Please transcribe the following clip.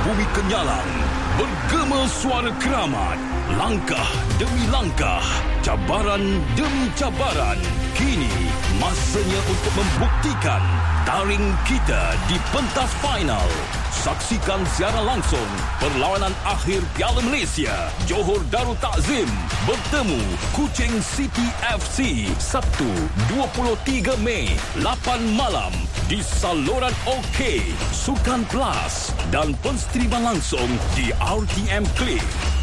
bumi kenyalang, bergema suara keramat, langkah demi langkah, cabaran demi cabaran. Kini masanya untuk membuktikan taring kita di pentas final. Saksikan siaran langsung perlawanan akhir Piala Malaysia. Johor Darul Takzim bertemu Kuching City FC Sabtu 23 Mei 8 malam di saluran OK, Sukan Plus dan penstriman langsung di RTM Klik.